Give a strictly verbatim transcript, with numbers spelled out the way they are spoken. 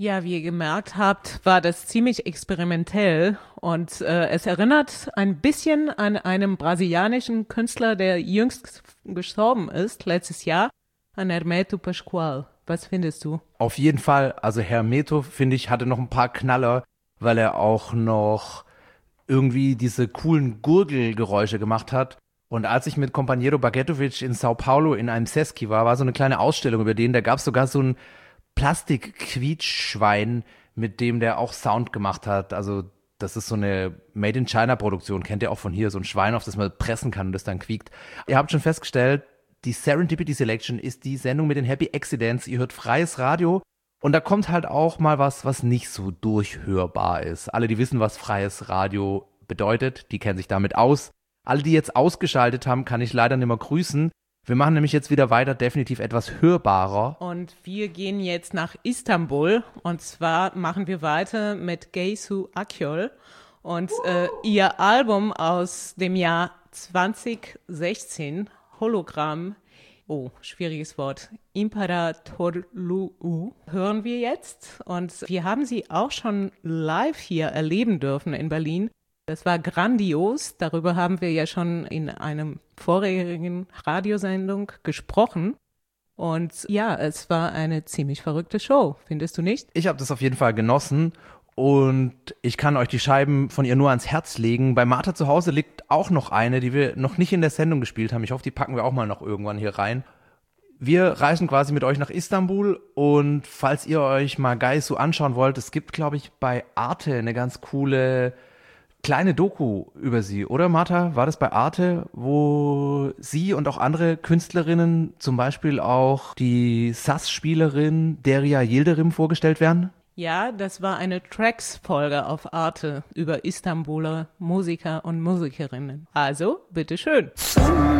Ja, wie ihr gemerkt habt, war das ziemlich experimentell und äh, es erinnert ein bisschen an einen brasilianischen Künstler, der jüngst gestorben ist, letztes Jahr, an Hermeto Pascoal. Was findest du? Auf jeden Fall, also Hermeto, finde ich, hatte noch ein paar Knaller, weil er auch noch irgendwie diese coolen Gurgelgeräusche gemacht hat. Und als ich mit Compañero Bagetovic in Sao Paulo in einem Seski war, war so eine kleine Ausstellung über den, da gab es sogar so ein Plastik-Quietschschwein, mit dem der auch Sound gemacht hat. Also das ist so eine Made-in-China-Produktion, kennt ihr auch von hier, so ein Schwein, auf das man pressen kann und das dann quiekt. Ihr habt schon festgestellt, die Serendipity Selection ist die Sendung mit den Happy Accidents. Ihr hört freies Radio und da kommt halt auch mal was, was nicht so durchhörbar ist. Alle, die wissen, was freies Radio bedeutet, die kennen sich damit aus. Alle, die jetzt ausgeschaltet haben, kann ich leider nicht mehr grüßen. Wir machen nämlich jetzt wieder weiter, definitiv etwas hörbarer. Und wir gehen jetzt nach Istanbul und zwar machen wir weiter mit Gaysu Akyol und äh, ihr Album aus dem Jahr zwanzig sechzehn, Hologramm, oh, schwieriges Wort, Imperatorlu'u, hören wir jetzt. Und wir haben sie auch schon live hier erleben dürfen in Berlin. Das war grandios, darüber haben wir ja schon in einem vorherigen Radiosendung gesprochen. Und ja, es war eine ziemlich verrückte Show, findest du nicht? Ich habe das auf jeden Fall genossen und ich kann euch die Scheiben von ihr nur ans Herz legen. Bei Martha zu Hause liegt auch noch eine, die wir noch nicht in der Sendung gespielt haben. Ich hoffe, die packen wir auch mal noch irgendwann hier rein. Wir reisen quasi mit euch nach Istanbul und falls ihr euch mal Gaysu anschauen wollt, es gibt, glaube ich, bei Arte eine ganz coole kleine Doku über sie, oder Martha? War das bei Arte, wo sie und auch andere Künstlerinnen, zum Beispiel auch die S A S-Spielerin Derya Yildirim vorgestellt werden? Ja, das war eine Tracks-Folge auf Arte über Istanbuler Musiker und Musikerinnen. Also, bitteschön.